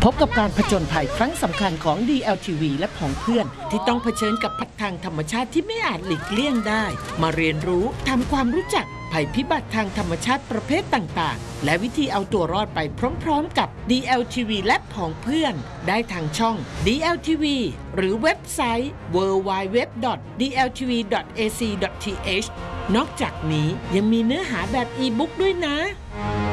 พบกับการผจญภัยครั้งสำคัญของ DLTV และผองเพื่อนที่ต้องเผชิญกับภัยทางธรรมชาติที่ไม่อาจหลีกเลี่ยงได้มาเรียนรู้ทำความรู้จักภัยพิบัติทางธรรมชาติประเภทต่างๆและวิธีเอาตัวรอดไปพร้อมๆกับ DLTV และผองเพื่อนได้ทางช่อง DLTV หรือเว็บไซต์ www.dltv.ac.th นอกจากนี้ยังมีเนื้อหาแบบอีบุ๊กด้วยนะ